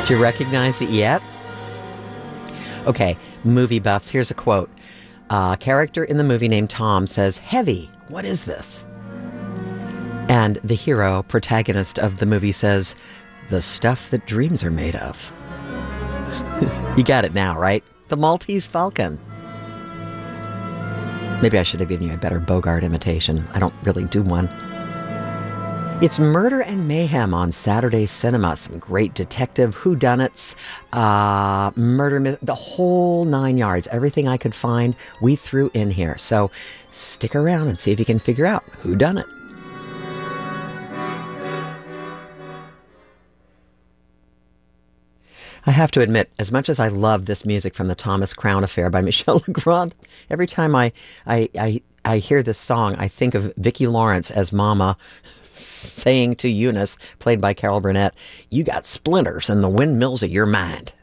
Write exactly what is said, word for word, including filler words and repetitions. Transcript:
Do you recognize it yet? Okay, movie buffs. Here's a quote. A character in the movie named Tom says, "Heavy, what is this?" And the hero, protagonist of the movie says, "The stuff that dreams are made of." You got it now, right? The Maltese Falcon. Maybe I should have given you a better Bogart imitation. I don't really do one. It's Murder and Mayhem on Saturday Cinema. Some great detective whodunits, uh, murder, the whole nine yards. Everything I could find, we threw in here. So stick around and see if you can figure out who done it. I have to admit, as much as I love this music from the Thomas Crown Affair by Michel Legrand, every time I, I, I, I hear this song, I think of Vicki Lawrence as Mama saying to Eunice, played by Carol Burnett, "You got splinters in the windmills of your mind."